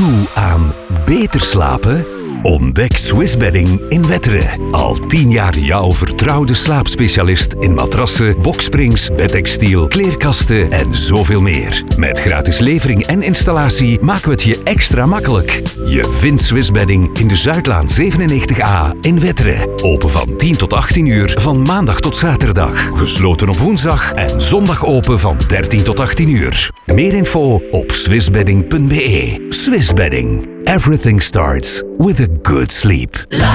Toe aan beter slapen? Ontdek Swiss Bedding in Wetteren. Al 10 jaar jouw vertrouwde slaapspecialist in matrassen, boksprings, bedtextiel, kleerkasten en zoveel meer. Met gratis levering en installatie maken we het je extra makkelijk. Je vindt Swiss Bedding in de Zuidlaan 97A in Wetteren. Open van 10 tot 18 uur van maandag tot zaterdag. Gesloten op woensdag en zondag open van 13 tot 18 uur. Meer info op swissbedding.be. Swiss Bedding. Everything starts with a good sleep.